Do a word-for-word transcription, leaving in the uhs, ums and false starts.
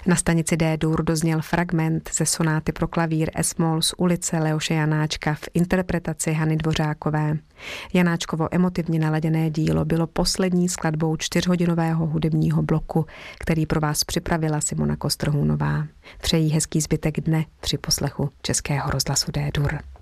Na stanici D-dur dozněl fragment ze sonáty pro klavír S-moll z ulice Leoše Janáčka v interpretaci Hany Dvořákové. Janáčkovo emotivně naladěné dílo bylo poslední skladbou čtyřhodinového hudebního bloku, který pro vás připravila Simona Kostrhůnová. Přejí hezký zbytek dne při poslechu Českého rozhlasu D-dur.